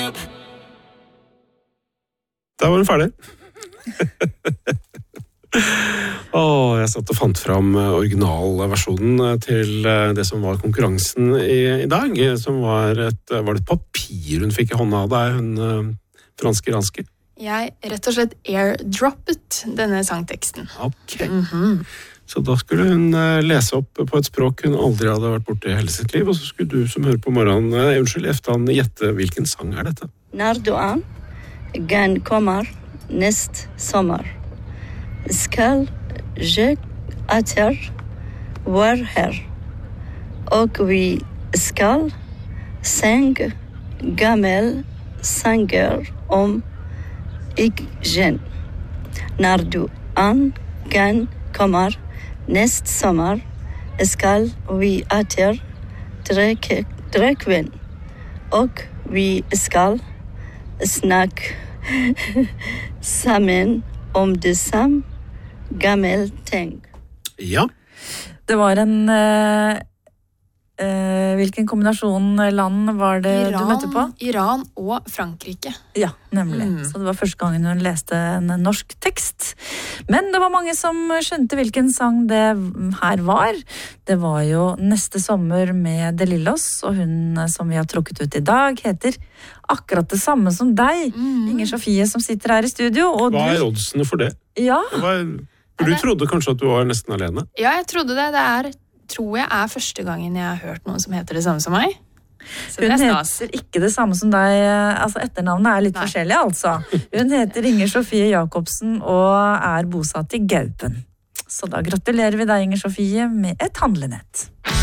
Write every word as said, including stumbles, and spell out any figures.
Da var den ferdig. Åh, jeg satt og fant fram originalversjonen til det som var konkurransen i, i dag, som var et, var det et papir hun fikk i hånda av deg, hun franske-ranske? Jeg rett og slett airdroppet denne sangteksten. Ok. Mm-hmm. Så da skulle hun lese opp på et språk hun aldri hadde vært borte i hele sitt liv, og så skulle du som hører på morgenen, eh, unnskyld, eftan, gjette hvilken sang er dette? Nardoan, gan kommer nest sommer. Skal jeg atter var her, og vi skal synge gammel sanger om igen. Nardoan, gan kommer nest sommer, skal vi atter drikke drikkvann, og vi skal snakke sammen om det samme gammel ting. Ja. Det var en... Uh, uh, hvilken kombinasjon land var det Iran, du møtte på? Iran og Frankrike. Ja, nemlig. Mm. Så det var første gangen hun leste en norsk tekst. Men det var mange som skjønte hvilken sang det her var. Det var jo Neste sommer med De Lillos, og hun som vi har trukket ut i dag heter akkurat det samme som deg, mm. Inger Sofie, som sitter her i studio. Og Hva er du... oddsene for det? Ja. Hva er... For du trodde kanskje at du var nesten alene? Ja, jeg trodde det. Det er, tror jeg er første gangen jeg har hørt noen som heter det samme som meg. Så hun heter ikke det samme som deg, altså etternavnet er litt Nei. Forskjellig altså. Hun heter Inger Sofie Jacobsen og er bosatt i Gaupen. Så da gratulerer vi deg, Inger Sofie, med et handlenett.